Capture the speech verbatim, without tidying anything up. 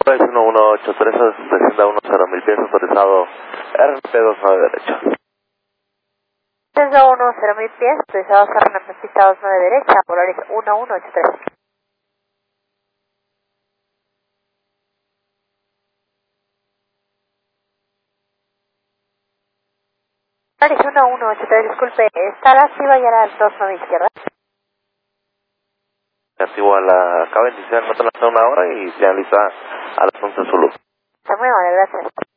Es uno uno ocho tres, sesenta uno cero mil pies, autorizado R P dos nueve derecha. sesenta uno cero mil pies, autorizado Serrano en pista dos nueve derecha, Polaris uno uno ocho tres. Polaris uno uno ocho tres, disculpe, está la activa y ahora dos nueve izquierda. Activo a la K veintiséis, me la una hora y finaliza a las once Zulu. Está muy amable, gracias.